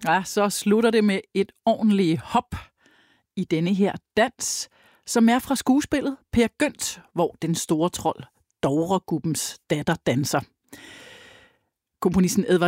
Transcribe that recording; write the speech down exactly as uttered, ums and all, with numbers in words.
Ja, så slutter det med et ordentligt hop i denne her dans, som er fra skuespillet Per Gynt, hvor den store trold Dovregubbens datter danser. Komponisten Edvard